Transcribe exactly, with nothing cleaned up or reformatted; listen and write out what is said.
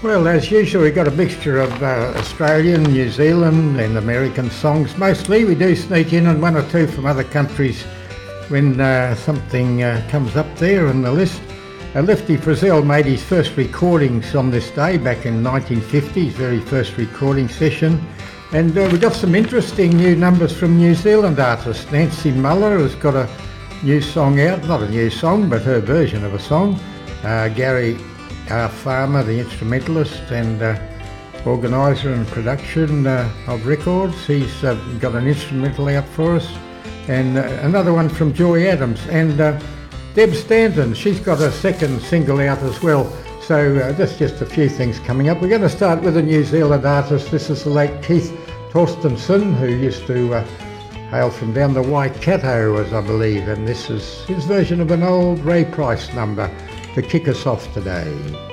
Well, as usual, we've got a mixture of uh, Australian, New Zealand and American songs. Mostly we do sneak in and one or two from other countries when uh, something uh, comes up there on the list. Uh, Lefty Frizzell made his first recordings on this day back in nineteen fifty, his very first recording session. And uh, we got some interesting new numbers from New Zealand artists. Nancy Muller has got a new song out, not a new song, but her version of a song. Uh, Gary R. Farmer, the instrumentalist and uh, organiser and production uh, of records, he's uh, got an instrumental out for us. And uh, another one from Joy Adams. And uh, Deb Stanton, she's got a second single out as well. So uh, that's just a few things coming up. We're going to start with a New Zealand artist. This is the late Keith Torstenson, who used to uh, hail from down the Waikato, as I believe. And this is his version of an old Ray Price number to kick us off today.